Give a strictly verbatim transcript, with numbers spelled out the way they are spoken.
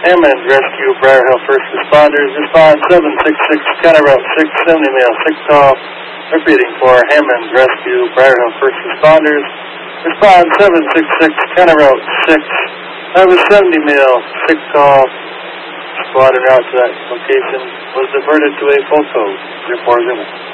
Hammond Rescue, Briar Hill First Responders. Respond seven six six, County Route six, seventy male, six call. Repeating for Hammond Rescue, Briar Hill First Responders. Respond seven six six, County Route six. I have a seventy male, six call. Squad en route to that location was diverted to a full code. Report zero.